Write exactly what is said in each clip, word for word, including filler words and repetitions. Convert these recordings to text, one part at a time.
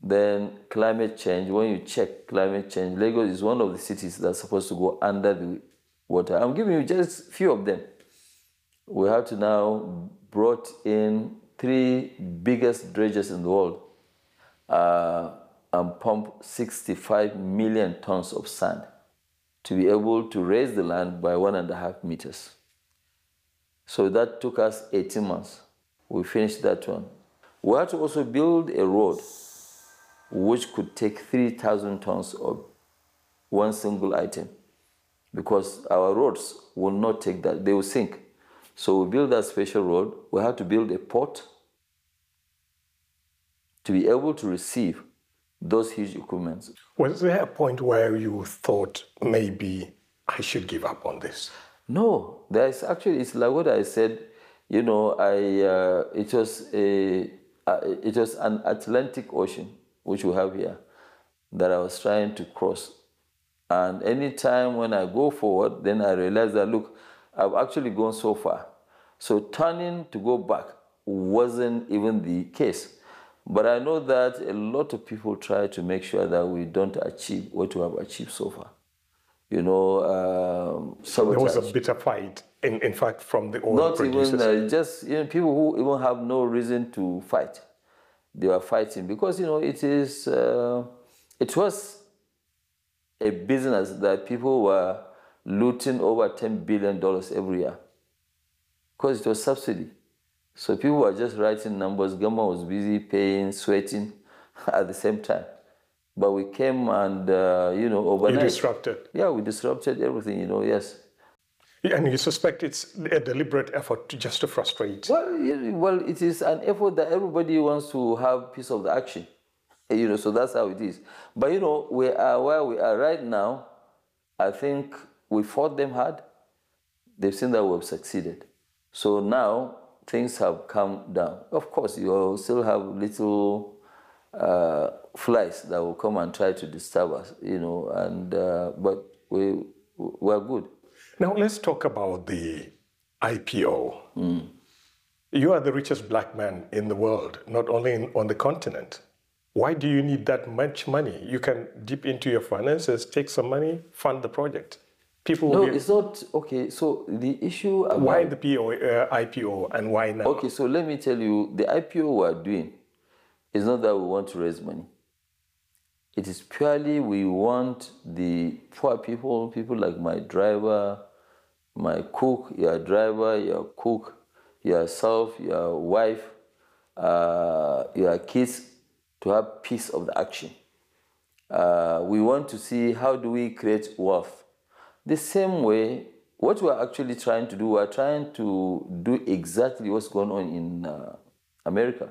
Then climate change, when you check climate change, Lagos is one of the cities that's supposed to go under the water. I'm giving you just a few of them. We have to now brought in three biggest dredges in the world uh, and pump sixty-five million tons of sand to be able to raise the land by one and a half meters. So that took us eighteen months. We finished that one. We had to also build a road which could take three thousand tons of one single item, because our roads will not take that, they will sink. So we built that special road. We had to build a port to be able to receive those huge equipments. Was there a point where you thought maybe I should give up on this? No, there's actually, it's like what I said, you know, I, uh, it was a, uh, it was an Atlantic Ocean, which we have here, that I was trying to cross. And any time when I go forward, then I realize that, look, I've actually gone so far. So turning to go back wasn't even the case. But I know that a lot of people try to make sure that we don't achieve what we have achieved so far. You know, um, so there was a bitter fight, in, in fact, from the oil Not producers. even, uh, just you know, people who even have no reason to fight. They were fighting because, you know, it is, uh, it was a business that people were looting over ten billion dollars every year because it was subsidy. So people were just writing numbers. Government was busy paying, sweating at the same time. But we came and, uh, you know, overnight. You disrupted. Yeah, we disrupted everything, you know, yes. And you suspect it's a deliberate effort to just to frustrate? Well, well, it is an effort that everybody wants to have piece of the action. You know, so that's how it is. But, you know, we are where we are right now. I think we fought them hard. They've seen that we've succeeded. So now things have come down. Of course, you will still have little uh, flies that will come and try to disturb us, you know, and uh, but we we're good. Now let's talk about the I P O. Mm. You are the richest black man in the world, not only in, on the continent. Why do you need that much money? You can dip into your finances, take some money, fund the project. People no, be... it's not, okay, so the issue about... Why the P O, uh, I P O and why now? Okay, so let me tell you, the I P O we're doing is not that we want to raise money. It is purely we want the poor people, people like my driver, my cook, your driver, your cook, yourself, your wife, uh, your kids, to have piece of the action. Uh, we want to see how do we create wealth. The same way, what we're actually trying to do, we're trying to do exactly what's going on in uh, America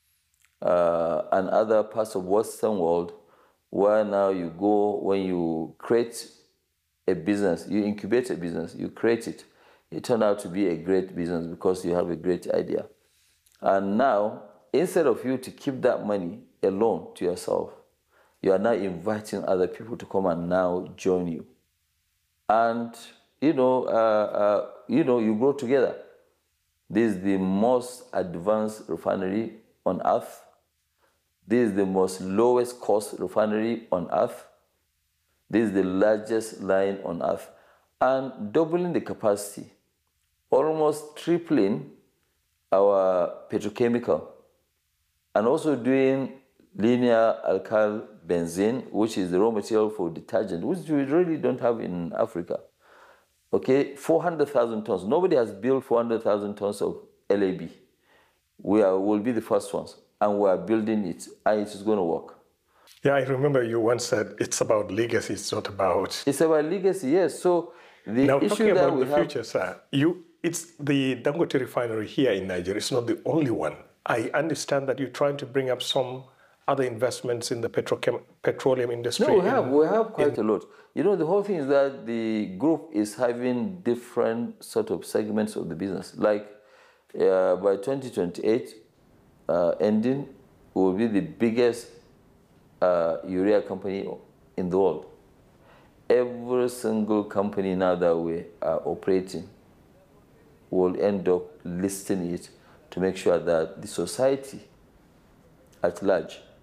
uh, and other parts of Western world, where now you go, when you create a business, you incubate a business, you create it, it turned out to be a great business because you have a great idea. And now, instead of you to keep that money alone to yourself, you are now inviting other people to come and now join you. And, you know, uh, uh, you know, you grow together. This is the most advanced refinery on earth. This is the most lowest cost refinery on earth. This is the largest line on earth. And doubling the capacity, almost tripling our petrochemical, and also doing linear alkyl benzene, which is the raw material for detergent, which we really don't have in Africa. Okay, four hundred thousand tons. Nobody has built four hundred thousand tons of L A B. We are, will be the first ones, and we are building it, and it is going to work. Yeah, I remember you once said it's about legacy, it's not about... It's about legacy, yes. So the now, issue talking that about we the have... future, sir, you, it's the Dangote refinery here in Nigeria. It's not the only one. I understand that you're trying to bring up some other investments in the petrochem petroleum industry. No, we have, in, we have quite in... a lot. You know, the whole thing is that the group is having different sort of segments of the business. Like uh, by twenty twenty-eight, uh, ending, will be the biggest uh, urea company in the world. Every single company now that we are operating will end up listing it to make sure that the society at large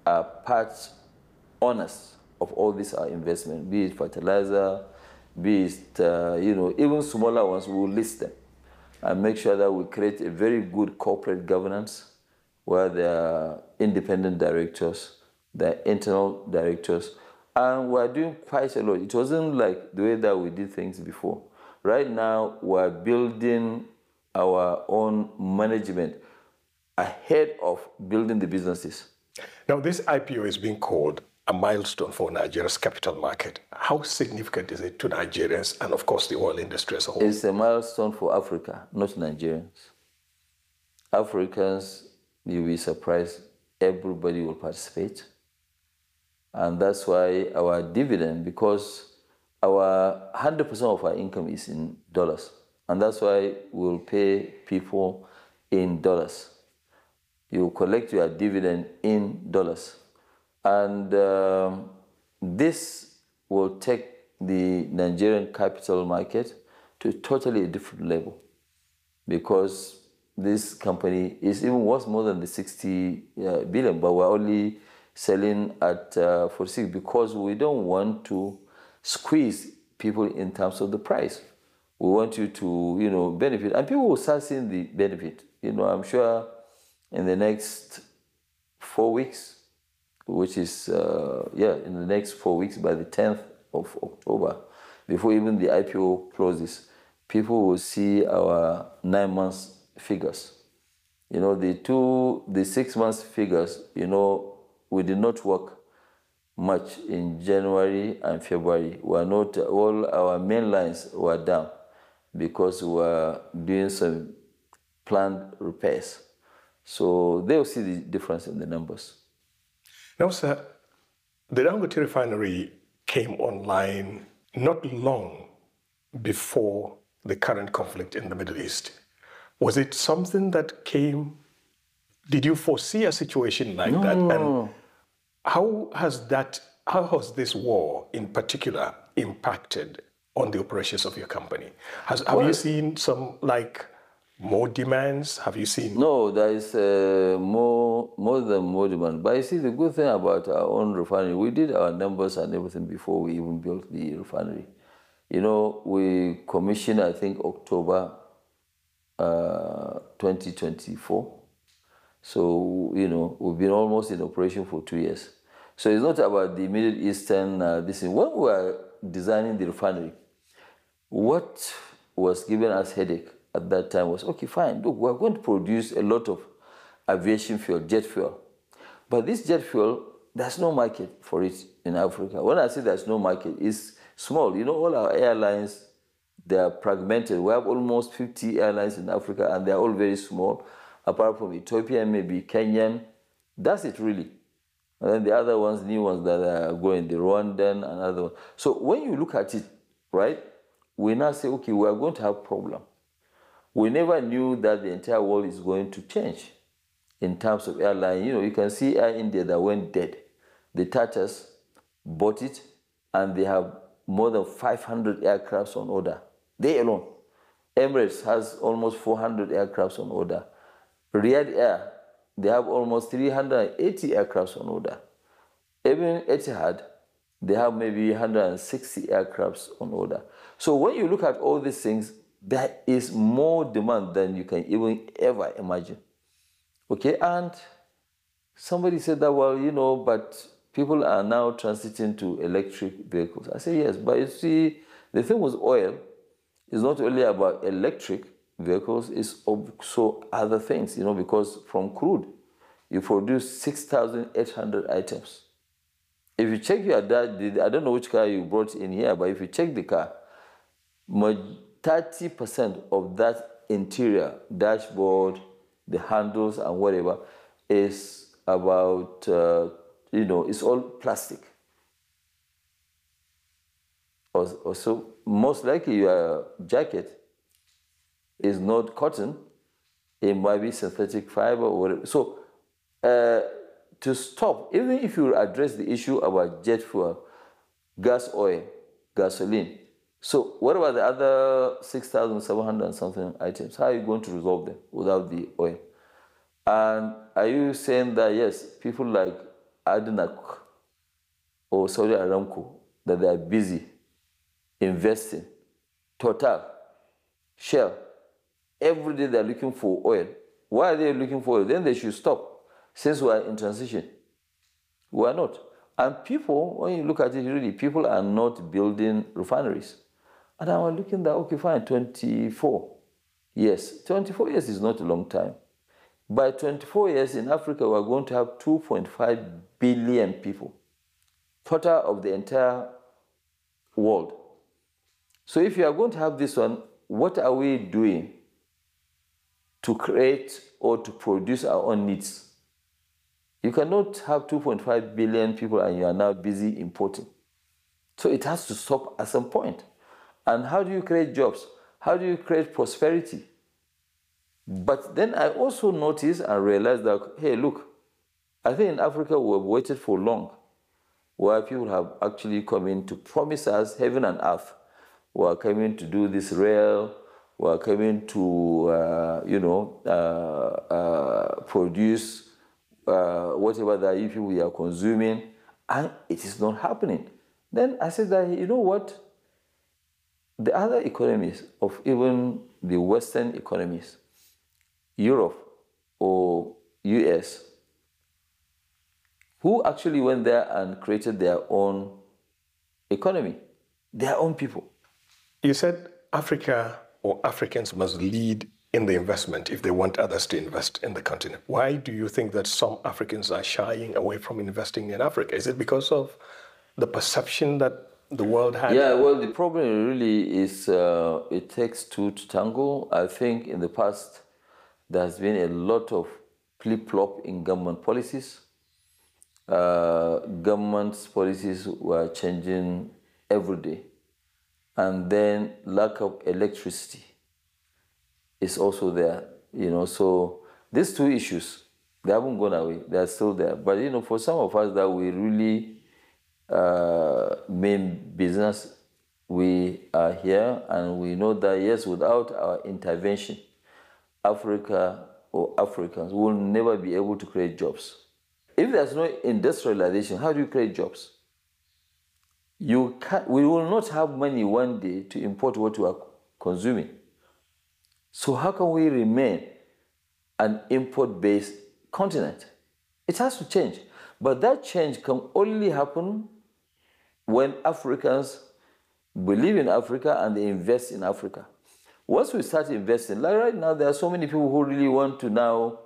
are part owners of all these our investment, be it fertilizer, be it uh, you know even smaller ones. We will list them and make sure that we create a very good corporate governance where there are independent directors, there are internal directors, and we're doing quite a lot. It wasn't like the way that we did things before. Right now, we're building our own management ahead of building the businesses. Now, this I P O is being called a milestone for Nigeria's capital market. How significant is it to Nigerians and, of course, the oil industry as a whole? It's a milestone for Africa, not Nigerians. Africans, you'll be surprised, everybody will participate. And that's why our dividend, because our one hundred percent of our income is in dollars. And that's why we'll pay people in dollars. You collect your dividend in dollars. And um, this will take the Nigerian capital market to a totally different level, because this company is even worth more than the sixty uh, billion, but we're only selling at uh, forty-six because we don't want to squeeze people in terms of the price. We want you to, you know, benefit, and people will start seeing the benefit. You know, I'm sure in the next four weeks, which is, uh, yeah, in the next four weeks, by the tenth of October, before even the I P O closes, people will see our nine months figures. You know, the two, the six months figures, you know, we did not work much in January and February. We are not, all our main lines were down because we were doing some planned repairs. So they'll see the difference in the numbers. Now, sir, the Dangote refinery came online not long before the current conflict in the Middle East. Was it something that came, did you foresee a situation like No, that? no, And no. how has that, how has this war in particular impacted on the operations of your company? Has, have Well- you seen some, like, more demands? Have you seen? No, there is uh, more more than more demand. But you see, the good thing about our own refinery, we did our numbers and everything before we even built the refinery. You know, we commissioned, I think, October uh, twenty twenty-four. So, you know, we've been almost in operation for two years. So it's not about the Middle Eastern, uh, this thing. When we were designing the refinery, what was giving us headache at that time was, okay, fine, look, we're going to produce a lot of aviation fuel, jet fuel. But this jet fuel, there's no market for it in Africa. When I say there's no market, it's small. You know, all our airlines, they are fragmented. We have almost fifty airlines in Africa, and they're all very small, apart from Ethiopian, maybe Kenyan. That's it, really. And then the other ones, new ones that are going, the Rwandan and other ones. So when you look at it, right, we now say, okay, we are going to have problem. We never knew that the entire world is going to change in terms of airline. You know, you can see Air India that went dead. The Tatas bought it, and they have more than five hundred aircrafts on order. They alone. Emirates has almost four hundred aircrafts on order. Riyadh Air, they have almost three hundred eighty aircrafts on order. Even Etihad, they have maybe one hundred sixty aircrafts on order. So when you look at all these things, there is more demand than you can even ever imagine. Okay, and somebody said that, well, you know, but people are now transiting to electric vehicles. I say yes, but you see, the thing with oil is not only about electric vehicles, it's also other things, you know, because from crude, you produce six thousand eight hundred items. If you check your dad, I don't know which car you brought in here, but if you check the car, thirty percent of that interior, dashboard, the handles and whatever, is about, uh, you know, it's all plastic. Also, most likely your jacket is not cotton, it might be synthetic fiber or whatever. So uh, to stop, even if you address the issue about jet fuel, gas oil, gasoline, so what about the other six thousand seven hundred and something items? How are you going to resolve them without the oil? And are you saying that, yes, people like ADNOC or Saudi Aramco that they are busy investing. Total, Shell, every day they're looking for oil. Why are they looking for oil? Then they should stop, since we are in transition. We are not. And people, when you look at it, really, people are not building refineries. And I'm looking at, okay, fine, twenty-four years. twenty-four years is not a long time. By twenty-four years in Africa, we're going to have two point five billion people, total of the entire world. So if you are going to have this one, what are we doing to create or to produce our own needs? You cannot have two point five billion people and you are now busy importing. So it has to stop at some point. And how do you create jobs? How do you create prosperity? But then I also noticed and realized that, hey, look, I think in Africa we have waited for long, where people have actually come in to promise us heaven and earth. We are coming to do this rail, we are coming to, uh, you know, uh, uh, produce uh, whatever that if we are consuming, and it is not happening. Then I said that, you know what? The other economies of even the Western economies, Europe or U S, who actually went there and created their own economy, their own people. You said Africa or Africans must lead in the investment if they want others to invest in the continent. Why do you think that some Africans are shying away from investing in Africa? Is it because of the perception that the world had? Yeah, well, the problem really is uh, it takes two to tango. I think in the past, there has been a lot of flip-flop in government policies. Uh, government's policies were changing every day. And then lack of electricity is also there, you know. So these two issues, they haven't gone away. They are still there. But, you know, for some of us that we really uh, mean business, we are here and we know that, yes, without our intervention, Africa or Africans will never be able to create jobs. If there's no industrialization, how do you create jobs? You can't, we will not have money one day to import what we are consuming. So how can we remain an import-based continent? It has to change. But that change can only happen when Africans believe in Africa and they invest in Africa. Once we start investing, like right now, there are so many people who really want to now,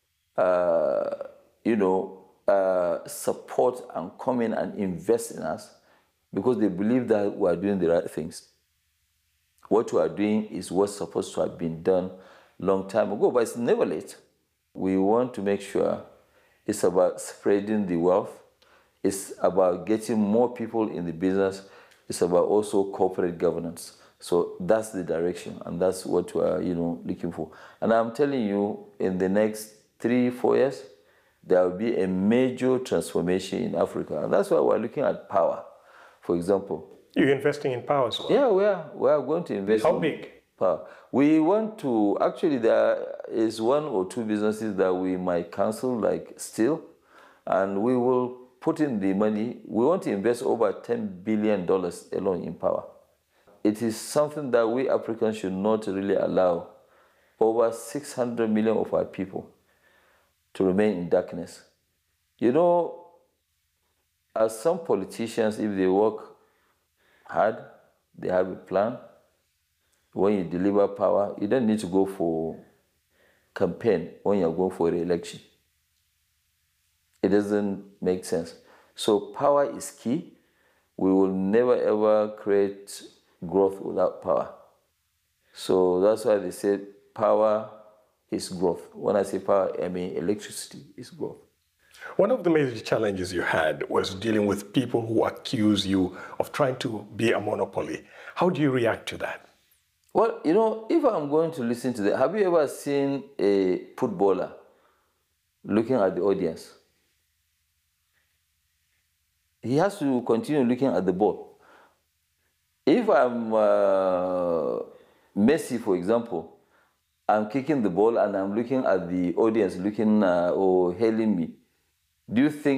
uh, you know, uh, support and come in and invest in us because they believe that we are doing the right things. What we are doing is what's supposed to have been done long time ago, but it's never late. We want to make sure it's about spreading the wealth. It's about getting more people in the business. It's about also corporate governance. So that's the direction, and that's what we are, you know, looking for. And I'm telling you, in the next three, four years, there will be a major transformation in Africa. And that's why we're looking at power, for example. You're investing in power as well? Yeah, we are. We are going to invest How in big? power. We want to, actually, there is one or two businesses that we might cancel, like steel, and we will put in the money. We want to invest over ten billion dollars alone in power. It is something that we Africans should not really allow over six hundred million of our people to remain in darkness. You know, as some politicians, if they work hard, they have a plan. When you deliver power, you don't need to go for campaign when you're going for re-election. It doesn't make sense. So power is key. We will never ever create growth without power. So that's why they say power is growth. When I say power, I mean electricity is growth. One of the major challenges you had was dealing with people who accuse you of trying to be a monopoly. How do you react to that? Well, you know, if I'm going to listen to that, have you ever seen a footballer looking at the audience? He has to continue looking at the ball. If I'm uh, Messi, for example, I'm kicking the ball and I'm looking at the audience looking uh, or hailing me, do you think